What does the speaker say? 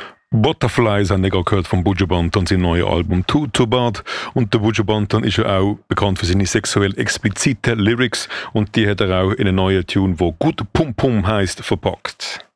Butterflies haben wir gerade gehört von Buju Banton, sein neues Album Too Too Bad. Und der Buju Banton ist ja auch bekannt für seine sexuell expliziten Lyrics und die hat er auch in einen neuen Tune, wo gut Pum Pum heisst, verpackt.